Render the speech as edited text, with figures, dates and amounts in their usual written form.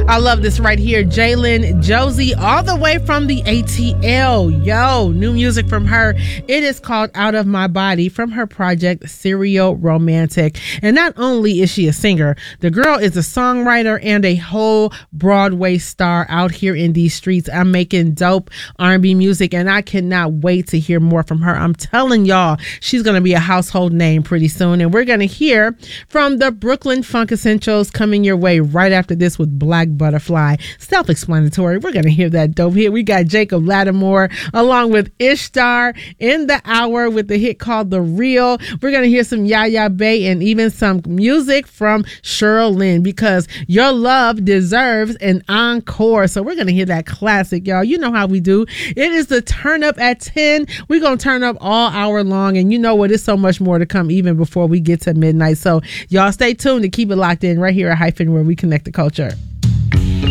I love this right here. Jalen Josie, all the way from the ATL. Yo, new music from her. It is called Out of My Body from her project Serial Romantic. And not only is she a singer, the girl is a songwriter and a whole Broadway star out here in these streets. I'm making dope R&B music, and I cannot wait to hear more from her. I'm telling y'all, she's going to be a household name pretty soon. And we're going to hear from the Brooklyn Funk Essentials coming your way right after this with Black Butterfly. Self-explanatory. We're going to hear that dope hit. We got Jacob Lattimore along with Ishtar in the hour with the hit called The Real. We're going to hear some Yaya Bay and even some music from Cheryl Lynn, because your love deserves an encore. So we're going to hear that classic, y'all. You know how we do. It is the turn up at 10. We're going to turn up all hour long, and you know what? There's so much more to come even before we get to midnight. So y'all stay tuned to keep it locked in right here at Hyphen, where we connect the culture.